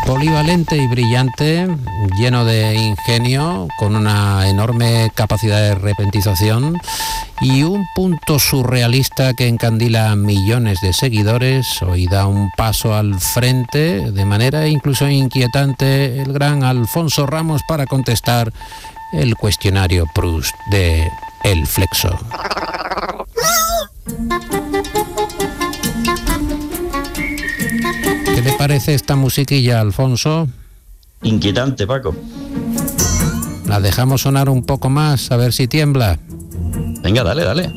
Polivalente y brillante, lleno de ingenio, con una enorme capacidad de repentización y un punto surrealista que encandila a millones de seguidores. Hoy da un paso al frente, de manera incluso inquietante, el gran Alfonso Ramos para contestar el cuestionario Proust de El Flexo. ¿Qué te parece esta musiquilla, Alfonso? Inquietante, Paco. La dejamos sonar un poco más, a ver si tiembla. Venga, dale.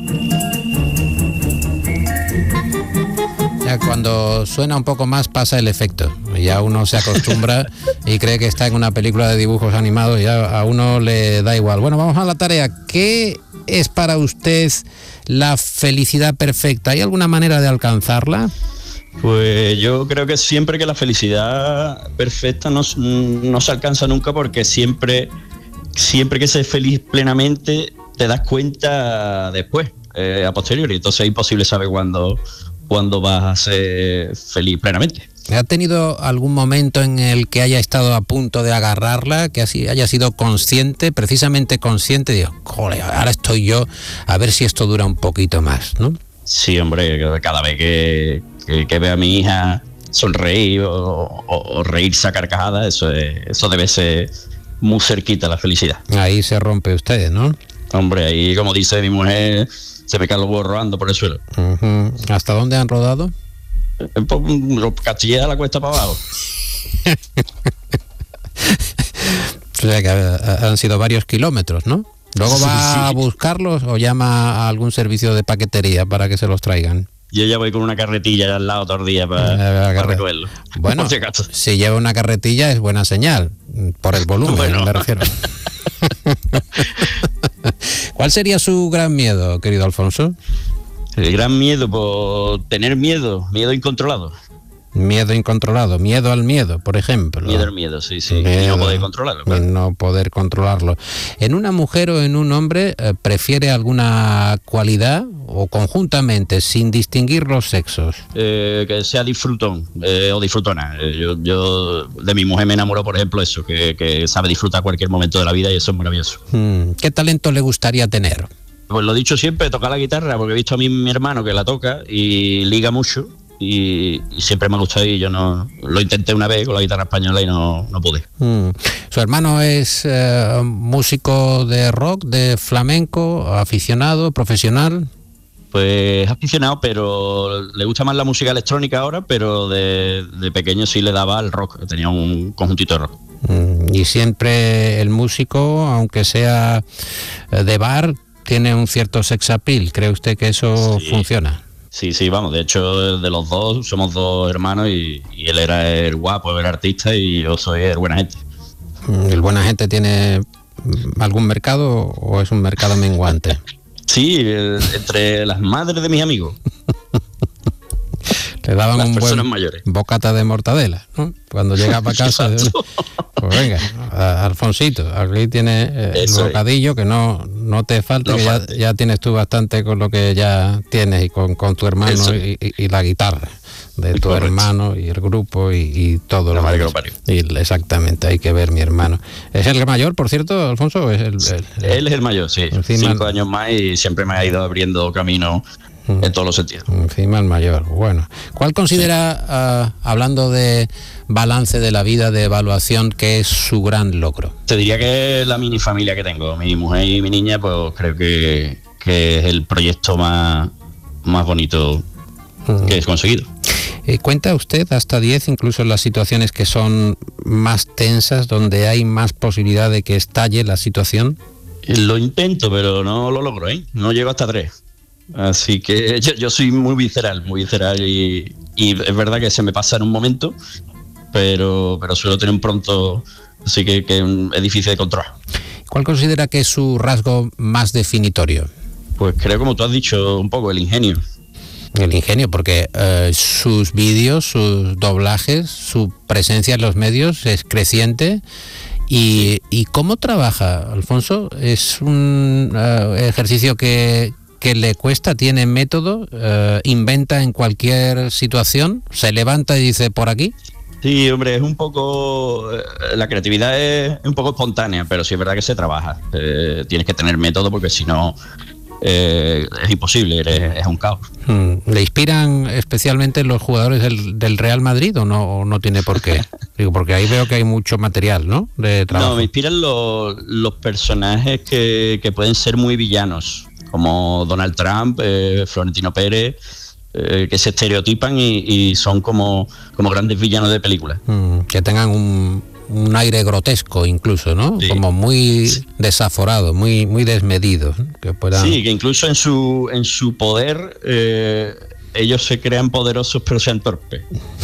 Ya cuando suena un poco más pasa el efecto. Ya uno se acostumbra y cree que está en una película de dibujos animados y ya a uno le da igual. Bueno, vamos a la tarea. ¿Qué es para usted la felicidad perfecta? ¿Hay alguna manera de alcanzarla? Pues yo creo que siempre que la felicidad perfecta no se alcanza nunca, porque siempre que seas feliz plenamente te das cuenta después, a posteriori. Entonces es imposible saber cuándo vas a ser feliz plenamente. ¿Ha tenido algún momento en el que haya estado a punto de agarrarla, que así haya sido consciente, precisamente consciente, digo, joder, ahora estoy yo, a ver si esto dura un poquito más, ¿no? Sí, hombre, cada vez que veo a mi hija sonreír o reírse a carcajadas, eso debe ser muy cerquita la felicidad. Ahí se rompe usted, ¿no? Hombre, ahí, como dice mi mujer, se me caen los huevos rodando por el suelo. Uh-huh. ¿Hasta dónde han rodado? Los Castilleja la cuesta para abajo. O sea que han sido varios kilómetros, ¿no? ¿Luego va a buscarlos o llama a algún servicio de paquetería para que se los traigan? Yo ya voy con una carretilla al lado todos los días para recogerlo. Bueno, si lleva una carretilla es buena señal, por el volumen, bueno. Me refiero. ¿Cuál sería su gran miedo, querido Alfonso? El gran miedo, por tener miedo incontrolado. Miedo incontrolado, miedo al miedo, por ejemplo. Miedo al miedo, sí. Miedo, y no poder controlarlo. Claro. No poder controlarlo. ¿En una mujer o en un hombre prefiere alguna cualidad o conjuntamente, sin distinguir los sexos? Que sea disfrutón o disfrutona. Yo de mi mujer me enamoro, por ejemplo, eso, que sabe disfrutar cualquier momento de la vida, y eso es maravilloso. ¿Qué talento le gustaría tener? Pues lo he dicho siempre, tocar la guitarra, porque he visto a mi hermano que la toca y liga mucho. Y siempre me ha gustado, y yo no lo intenté una vez con la guitarra española y no pude. ¿Su hermano es músico de rock, de flamenco, aficionado, profesional? Pues aficionado, pero le gusta más la música electrónica ahora, pero de pequeño sí le daba al rock, tenía un conjuntito de rock. Y siempre el músico, aunque sea de bar, tiene un cierto sex appeal. ¿Cree usted que eso funciona? Sí, vamos, de hecho de los dos somos dos hermanos y él era el guapo, el artista, y yo soy el buena gente. ¿El buena gente tiene algún mercado o es un mercado menguante? Sí, entre las madres de mis amigos. Le daban un buen mayores. Bocata de mortadela, ¿no? Cuando llega para casa, pues venga, Alfonsito, aquí tienes el bocadillo, que no te falte, que ya tienes tú bastante con lo que ya tienes, y con tu hermano y la guitarra de tu hermano y el grupo y todo lo demás. Exactamente, hay que ver mi hermano. ¿Es el mayor, por cierto, Alfonso? ¿O es Él es el mayor, sí. Encima, 5 años más, y siempre me ha ido abriendo camino en todos los sentidos. Encima el mayor. Bueno, ¿cuál considera, hablando de balance de la vida, de evaluación, que es su gran logro? Te diría que la mini familia que tengo, mi mujer y mi niña, pues creo que es el proyecto más bonito que he conseguido. ¿Cuenta usted hasta 10, incluso en las situaciones que son más tensas, donde hay más posibilidad de que estalle la situación? Lo intento, pero no lo logro, no llego hasta 3. Así que yo soy muy visceral y es verdad que se me pasa en un momento, pero suelo tener un pronto, así que es difícil de controlar. ¿Cuál considera que es su rasgo más definitorio? Pues creo, como tú has dicho, un poco el ingenio. El ingenio, porque sus vídeos, sus doblajes, su presencia en los medios es creciente. ¿Y cómo trabaja, Alfonso? ¿Es un ejercicio que le cuesta? ¿Tiene método? ¿Inventa en cualquier situación? ¿Se levanta y dice por aquí? Sí, hombre, es un poco... La creatividad es un poco espontánea, pero sí es verdad que se trabaja. Tienes que tener método porque si no es imposible, es un caos. ¿Le inspiran especialmente los jugadores del Real Madrid o no tiene por qué? Digo, porque ahí veo que hay mucho material, ¿no? De trabajo. No, me inspiran los personajes que pueden ser muy villanos, como Donald Trump, Florentino Pérez, que se estereotipan y son como grandes villanos de películas. Que tengan un aire grotesco incluso, ¿no? Sí. Como muy desaforado, muy desmedido, ¿no? Que puedan... Sí, que incluso en su poder ellos se crean poderosos pero sean torpes.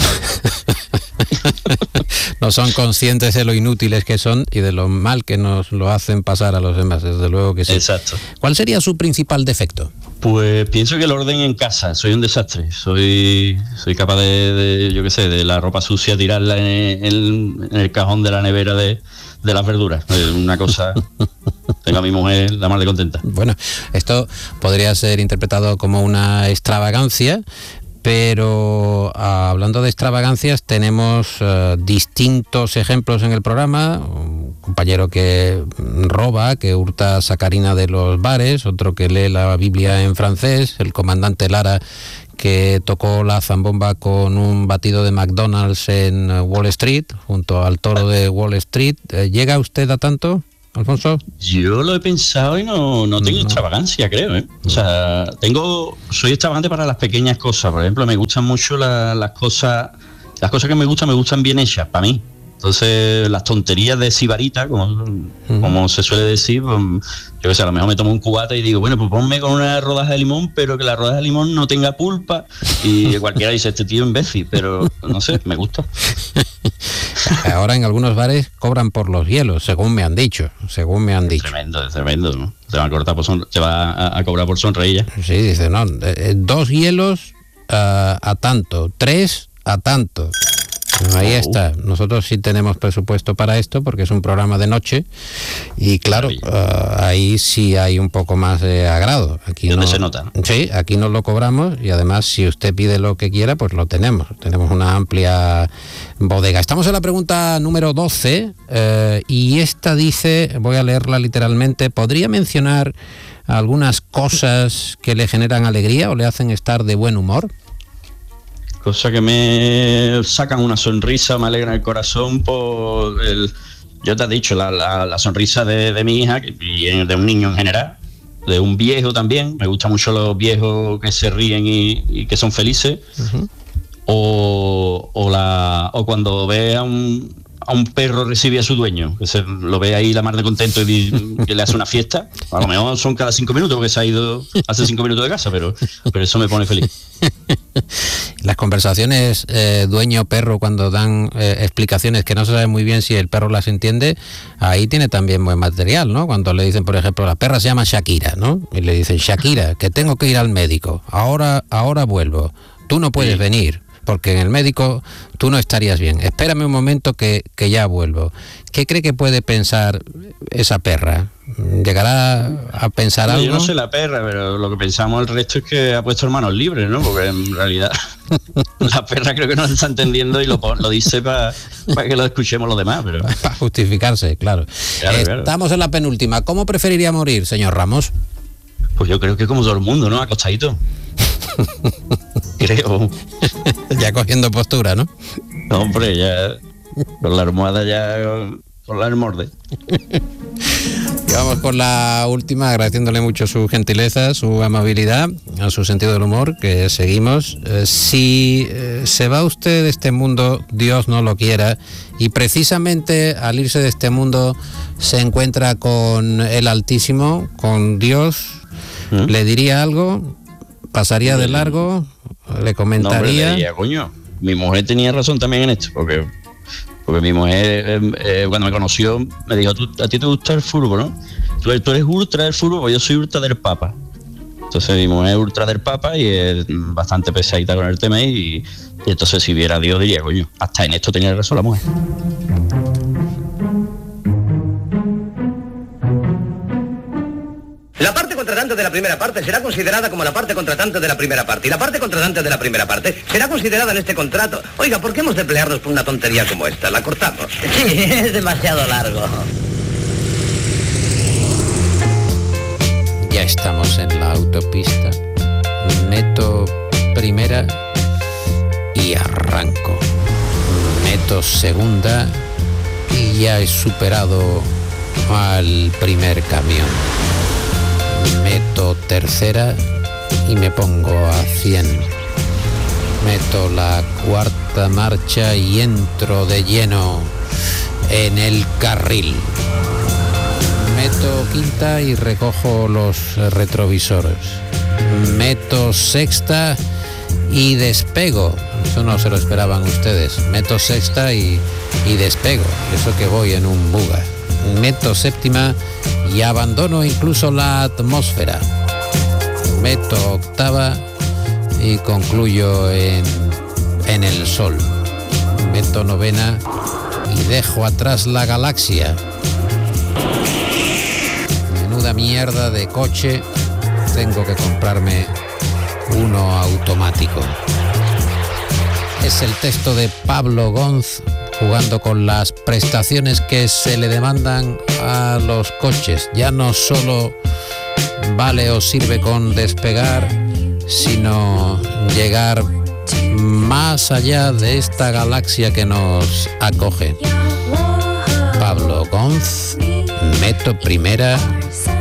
No son conscientes de lo inútiles que son y de lo mal que nos lo hacen pasar a los demás, desde luego que sí. Exacto. ¿Cuál sería su principal defecto? Pues pienso que el orden en casa, soy un desastre, soy capaz de yo qué sé, de la ropa sucia tirarla en el cajón de la nevera de las verduras, una cosa... Tengo a mi mujer la más de contenta. Bueno, esto podría ser interpretado como una extravagancia, pero hablando de extravagancias tenemos distintos ejemplos en el programa. Un compañero que roba, que hurta sacarina de los bares, otro que lee la Biblia en francés, el comandante Lara que tocó la zambomba con un batido de McDonald's en Wall Street, junto al toro de Wall Street. ¿Llega usted a tanto, Alfonso? Yo lo he pensado y no tengo extravagancia, creo, ¿eh? O sea, soy extravagante para las pequeñas cosas. Por ejemplo, me gustan mucho las cosas que me gustan bien hechas, para mí. Entonces, las tonterías de sibarita, como se suele decir, pues, yo qué sé, a lo mejor me tomo un cubata y digo, bueno, pues ponme con una rodaja de limón, pero que la rodaja de limón no tenga pulpa. Y cualquiera dice, este tío imbécil, pero no sé, me gusta. Ahora en algunos bares cobran por los hielos, según me han dicho. Tremendo, ¿no? Te va a cortar te va a cobrar por sonreír. Sí, dice, no, 2 hielos a tanto, 3 a tanto. Ahí está. Nosotros sí tenemos presupuesto para esto porque es un programa de noche y claro, ahí sí hay un poco más de agrado. Aquí ¿Dónde se nota? Sí, aquí no lo cobramos y además si usted pide lo que quiera, pues lo tenemos. Tenemos una amplia bodega. Estamos en la pregunta número 12 y esta dice, voy a leerla literalmente, ¿podría mencionar algunas cosas que le generan alegría o le hacen estar de buen humor? Cosas que me sacan una sonrisa, me alegran el corazón yo te he dicho, la sonrisa de mi hija y de un niño en general, de un viejo también. Me gustan mucho los viejos que se ríen y que son felices. Uh-huh. O cuando ve a un perro recibir a su dueño, que lo ve ahí la mar de contento y que le hace una fiesta. A lo mejor son cada 5 minutos porque se ha ido hace 5 minutos de casa, pero eso me pone feliz. Las conversaciones dueño-perro cuando dan explicaciones que no se sabe muy bien si el perro las entiende, ahí tiene también buen material, ¿no? Cuando le dicen, por ejemplo, la perra se llama Shakira, ¿no? Y le dicen, Shakira, que tengo que ir al médico, ahora vuelvo, tú no puedes venir, porque en el médico tú no estarías bien, espérame un momento que ya vuelvo. ¿Qué cree que puede pensar esa perra? ¿Llegará a pensar algo? Yo no sé la perra, pero lo que pensamos el resto es que ha puesto hermanos libres, ¿no? Porque en realidad la perra creo que no se está entendiendo y lo dice para que lo escuchemos los demás. Pero... Para justificarse, claro. Estamos en la penúltima. ¿Cómo preferiría morir, señor Ramos? Pues yo creo que como todo el mundo, ¿no? Acostadito. Creo. Ya cogiendo postura, ¿no? No, hombre, ya con la almohada ya con la morde. Y vamos por la última, agradeciéndole mucho su gentileza, su amabilidad, su sentido del humor, que seguimos. Si se va usted de este mundo, Dios no lo quiera, y precisamente al irse de este mundo se encuentra con el Altísimo, con Dios, ¿le diría algo? ¿Pasaría de largo? ¿Le comentaría? No, le diría, coño, mi mujer tenía razón también en esto, porque mi mujer cuando me conoció me dijo, a ti te gusta el fútbol, ¿no? Tú eres ultra del fútbol, pues yo soy ultra del Papa. Entonces mi mujer es ultra del Papa y es bastante pesadita con el tema y entonces si viera a Dios diría, coño, hasta en esto tenía razón la mujer. La parte contratante de la primera parte será considerada como la parte contratante de la primera parte, y la parte contratante de la primera parte será considerada en este contrato. Oiga, ¿por qué hemos de pelearnos por una tontería como esta? ¿La cortamos? Sí, es demasiado largo. Ya estamos en la autopista. Meto primera y arranco. Meto segunda y ya he superado al primer camión. Meto tercera y me pongo a 100. Meto la cuarta marcha y entro de lleno en el carril. Meto quinta y recojo los retrovisores. Meto sexta y despego. Eso no se lo esperaban ustedes. Meto sexta y despego. Eso que voy en un Buga. Meto séptima y abandono incluso la atmósfera. Meto octava y concluyo en el sol. Meto novena y dejo atrás la galaxia. Menuda mierda de coche. Tengo que comprarme uno automático. Es el texto de Pablo Gonz jugando con las prestaciones que se le demandan a los coches. Ya no solo vale o sirve con despegar, sino llegar más allá de esta galaxia que nos acoge. Pablo Gonz, meto primera